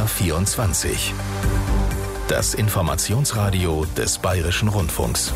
BR24. Das Informationsradio des Bayerischen Rundfunks.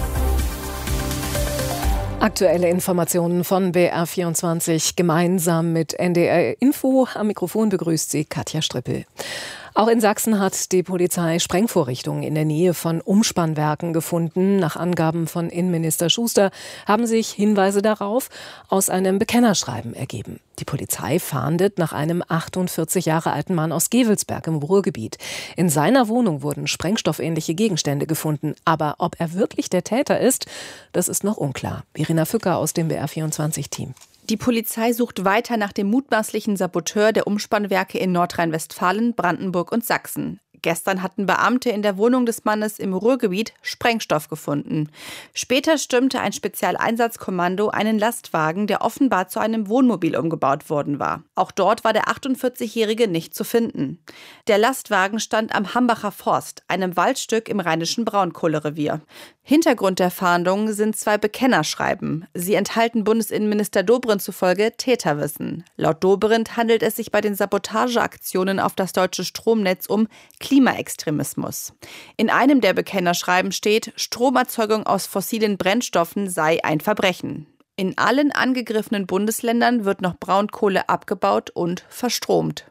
Aktuelle Informationen von BR24 gemeinsam mit NDR Info. Am Mikrofon begrüßt sie Katja Strippel. Auch in Sachsen hat die Polizei Sprengvorrichtungen in der Nähe von Umspannwerken gefunden. Nach Angaben von Innenminister Schuster haben sich Hinweise darauf aus einem Bekennerschreiben ergeben. Die Polizei fahndet nach einem 48 Jahre alten Mann aus Gevelsberg im Ruhrgebiet. In seiner Wohnung wurden sprengstoffähnliche Gegenstände gefunden. Aber ob er wirklich der Täter ist, das ist noch unklar. Irina Fücker aus dem BR24-Team. Die Polizei sucht weiter nach dem mutmaßlichen Saboteur der Umspannwerke in Nordrhein-Westfalen, Brandenburg und Sachsen. Gestern hatten Beamte in der Wohnung des Mannes im Ruhrgebiet Sprengstoff gefunden. Später stürmte ein Spezialeinsatzkommando einen Lastwagen, der offenbar zu einem Wohnmobil umgebaut worden war. Auch dort war der 48-Jährige nicht zu finden. Der Lastwagen stand am Hambacher Forst, einem Waldstück im rheinischen Braunkohlerevier. Hintergrund der Fahndung sind 2 Bekennerschreiben. Sie enthalten Bundesinnenminister Dobrindt zufolge Täterwissen. Laut Dobrindt handelt es sich bei den Sabotageaktionen auf das deutsche Stromnetz um Klimaextremismus. In einem der Bekennerschreiben steht, Stromerzeugung aus fossilen Brennstoffen sei ein Verbrechen. In allen angegriffenen Bundesländern wird noch Braunkohle abgebaut und verstromt.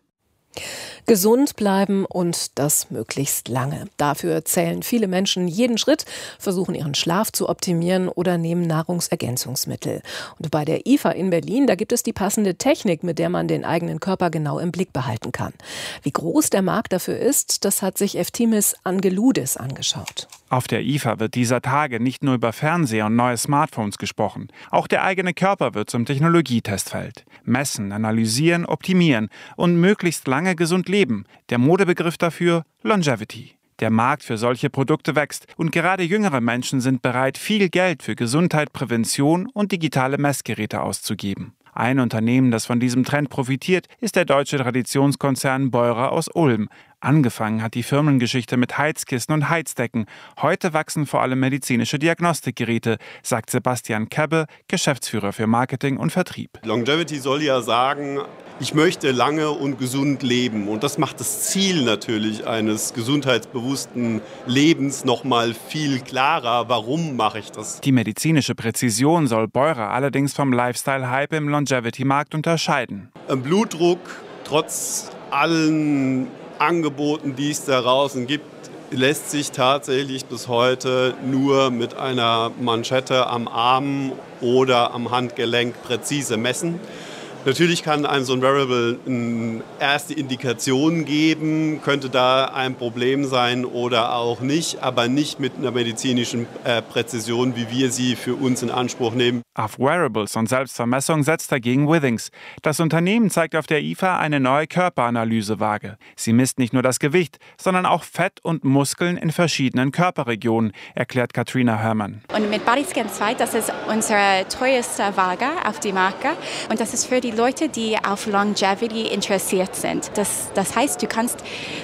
Gesund bleiben und das möglichst lange. Dafür zählen viele Menschen jeden Schritt, versuchen ihren Schlaf zu optimieren oder nehmen Nahrungsergänzungsmittel. Und bei der IFA in Berlin, da gibt es die passende Technik, mit der man den eigenen Körper genau im Blick behalten kann. Wie groß der Markt dafür ist, das hat sich Eftimis Angeloudis angeschaut. Auf der IFA wird dieser Tage nicht nur über Fernseher und neue Smartphones gesprochen. Auch der eigene Körper wird zum Technologietestfeld. Messen, analysieren, optimieren und möglichst lange gesund leben. Der Modebegriff dafür Longevity. Der Markt für solche Produkte wächst und gerade jüngere Menschen sind bereit, viel Geld für Gesundheit, Prävention und digitale Messgeräte auszugeben. Ein Unternehmen, das von diesem Trend profitiert, ist der deutsche Traditionskonzern Beurer aus Ulm. Angefangen hat die Firmengeschichte mit Heizkissen und Heizdecken. Heute wachsen vor allem medizinische Diagnostikgeräte, sagt Sebastian Kebbe, Geschäftsführer für Marketing und Vertrieb. Longevity soll ja sagen, ich möchte lange und gesund leben. Und das macht das Ziel natürlich eines gesundheitsbewussten Lebens noch mal viel klarer. Warum mache ich das? Die medizinische Präzision soll Beurer allerdings vom Lifestyle-Hype im Longevity-Markt unterscheiden. Blutdruck, trotz allen Angeboten, die es da draußen gibt, lässt sich tatsächlich bis heute nur mit einer Manschette am Arm oder am Handgelenk präzise messen. Natürlich kann einem so ein Wearable eine erste Indikation geben, könnte da ein Problem sein oder auch nicht, aber nicht mit einer medizinischen Präzision, wie wir sie für uns in Anspruch nehmen. Auf Wearables und Selbstvermessung setzt dagegen Withings. Das Unternehmen zeigt auf der IFA eine neue Körperanalysewaage. Sie misst nicht nur das Gewicht, sondern auch Fett und Muskeln in verschiedenen Körperregionen, erklärt Katrina Herrmann. Und mit Bodyscan 2, das ist unsere teuerste Waage auf die Marke. Und das ist für die Leute, die auf Longevity interessiert sind. Das heißt, du kannst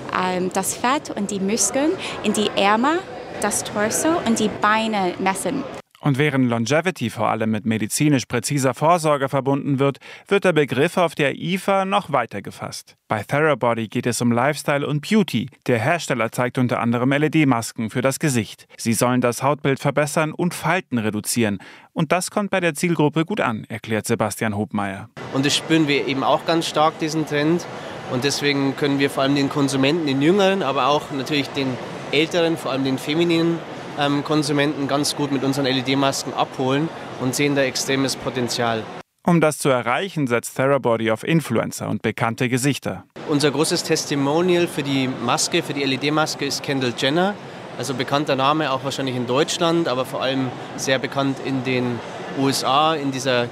das Fett und die Muskeln in die Ärmel, das Torso und die Beine messen. Und während Longevity vor allem mit medizinisch präziser Vorsorge verbunden wird, wird der Begriff auf der IFA noch weiter gefasst. Bei Therabody geht es um Lifestyle und Beauty. Der Hersteller zeigt unter anderem LED-Masken für das Gesicht. Sie sollen das Hautbild verbessern und Falten reduzieren. Und das kommt bei der Zielgruppe gut an, erklärt Sebastian Hobmeier. Und das spüren wir eben auch ganz stark, diesen Trend. Und deswegen können wir vor allem den Konsumenten, den Jüngeren, aber auch natürlich den Älteren, vor allem den femininen Konsumenten ganz gut mit unseren LED-Masken abholen und sehen da extremes Potenzial. Um das zu erreichen, setzt Therabody auf Influencer und bekannte Gesichter. Unser großes Testimonial für die Maske, für die LED-Maske ist Kendall Jenner. Also bekannter Name auch wahrscheinlich in Deutschland, aber vor allem sehr bekannt in den USA, in diesem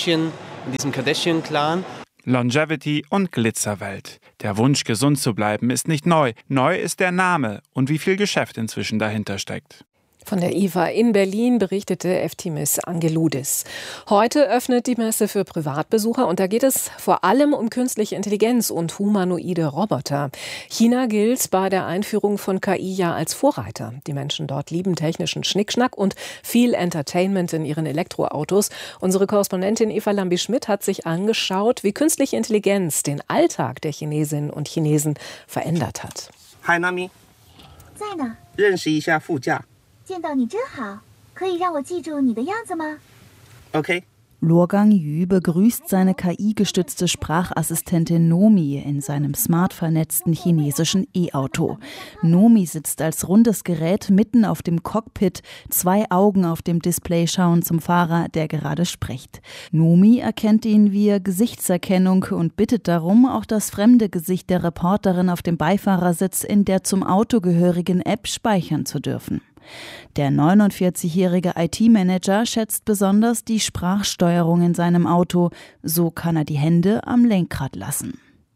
Kardashian-Clan. Longevity und Glitzerwelt. Der Wunsch, gesund zu bleiben, ist nicht neu. Neu ist der Name und wie viel Geschäft inzwischen dahinter steckt. Von der IFA in Berlin berichtete Eftimis Angeloudis. Heute öffnet die Messe für Privatbesucher und da geht es vor allem um künstliche Intelligenz und humanoide Roboter. China gilt bei der Einführung von KI ja als Vorreiter. Die Menschen dort lieben technischen Schnickschnack und viel Entertainment in ihren Elektroautos. Unsere Korrespondentin Eva Lambi-Schmidt hat sich angeschaut, wie künstliche Intelligenz den Alltag der Chinesinnen und Chinesen verändert hat. Hi Nami. 认识一下副驾。 见到你真好，可以让我记住你的样子吗？ Okay. Luo Gangyu begrüßt seine KI-gestützte Sprachassistentin Nomi in seinem smart vernetzten chinesischen E-Auto. Nomi sitzt als rundes Gerät mitten auf dem Cockpit, 2 Augen auf dem Display schauen zum Fahrer, der gerade spricht. Nomi erkennt ihn via Gesichtserkennung und bittet darum, auch das fremde Gesicht der Reporterin auf dem Beifahrersitz in der zum Auto gehörigen App speichern zu dürfen. Der 49-jährige IT-Manager schätzt besonders die Sprachsteuerung in seinem Auto. So kann er die Hände am Lenkrad lassen.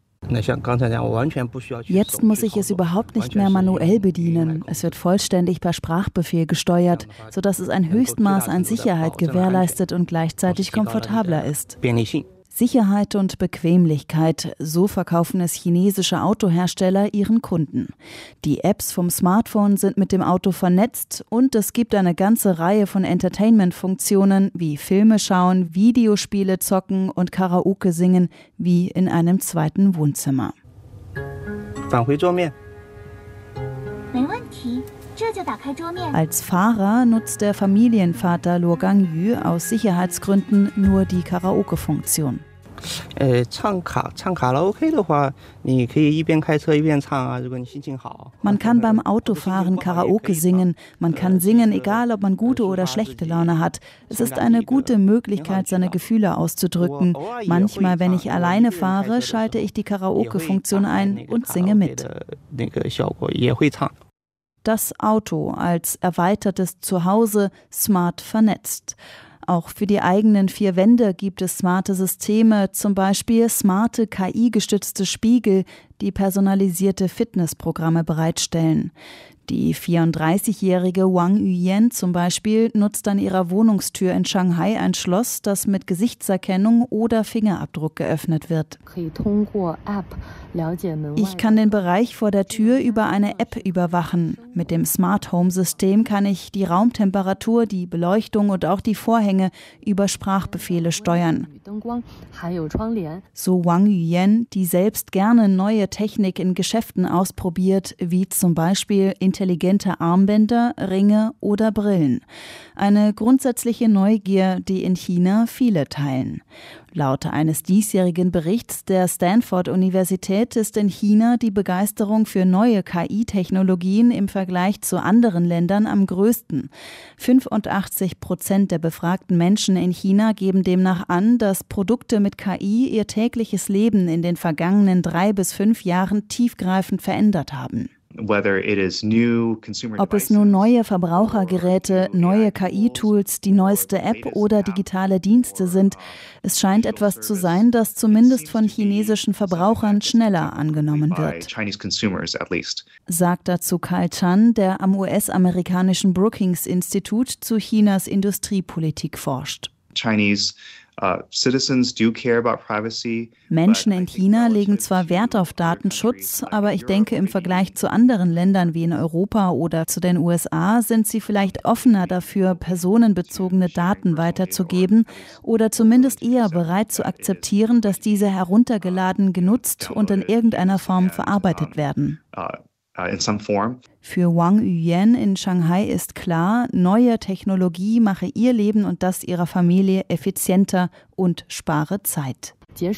Jetzt muss ich es überhaupt nicht mehr manuell bedienen. Es wird vollständig per Sprachbefehl gesteuert, sodass es ein Höchstmaß an Sicherheit gewährleistet und gleichzeitig komfortabler ist. Sicherheit und Bequemlichkeit, so verkaufen es chinesische Autohersteller ihren Kunden. Die Apps vom Smartphone sind mit dem Auto vernetzt und es gibt eine ganze Reihe von Entertainment-Funktionen wie Filme schauen, Videospiele zocken und Karaoke singen wie in einem zweiten Wohnzimmer. Als Fahrer nutzt der Familienvater Luo Gangyu aus Sicherheitsgründen nur die Karaoke-Funktion. Man kann beim Autofahren Karaoke singen. Man kann singen, egal ob man gute oder schlechte Laune hat. Es ist eine gute Möglichkeit, seine Gefühle auszudrücken. Manchmal, wenn ich alleine fahre, schalte ich die Karaoke-Funktion ein und singe mit. Das Auto als erweitertes Zuhause, smart vernetzt. Auch für die eigenen 4 Wände gibt es smarte Systeme, zum Beispiel smarte KI-gestützte Spiegel, die personalisierte Fitnessprogramme bereitstellen. Die 34-jährige Wang Yuyan zum Beispiel nutzt an ihrer Wohnungstür in Shanghai ein Schloss, das mit Gesichtserkennung oder Fingerabdruck geöffnet wird. Ich kann den Bereich vor der Tür über eine App überwachen. Mit dem Smart Home System kann ich die Raumtemperatur, die Beleuchtung und auch die Vorhänge über Sprachbefehle steuern. So Wang Yuyan, die selbst gerne neue Technik in Geschäften ausprobiert, wie zum Beispiel intelligente Armbänder, Ringe oder Brillen. Eine grundsätzliche Neugier, die in China viele teilen. Laut eines diesjährigen Berichts der Stanford-Universität ist in China die Begeisterung für neue KI-Technologien im Vergleich zu anderen Ländern am größten. 85% der befragten Menschen in China geben demnach an, dass Produkte mit KI ihr tägliches Leben in den vergangenen 3 bis 5 Jahren tiefgreifend verändert haben. Ob es nun neue Verbrauchergeräte, neue KI-Tools, die neueste App oder digitale Dienste sind, es scheint etwas zu sein, das zumindest von chinesischen Verbrauchern schneller angenommen wird, sagt dazu Carl Chan, der am US-amerikanischen Brookings-Institut zu Chinas Industriepolitik forscht. Menschen in China legen zwar Wert auf Datenschutz, aber ich denke, im Vergleich zu anderen Ländern wie in Europa oder zu den USA sind sie vielleicht offener dafür, personenbezogene Daten weiterzugeben oder zumindest eher bereit zu akzeptieren, dass diese heruntergeladen, genutzt und in irgendeiner Form verarbeitet werden. Für Wang Yuyan in Shanghai ist klar, neue Technologie mache ihr Leben und das ihrer Familie effizienter und spare Zeit.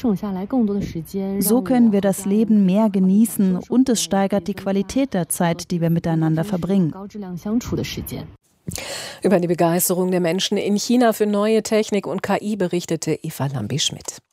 So können wir das Leben mehr genießen und es steigert die Qualität der Zeit, die wir miteinander verbringen. Über die Begeisterung der Menschen in China für neue Technik und KI berichtete Eva Lambi-Schmidt.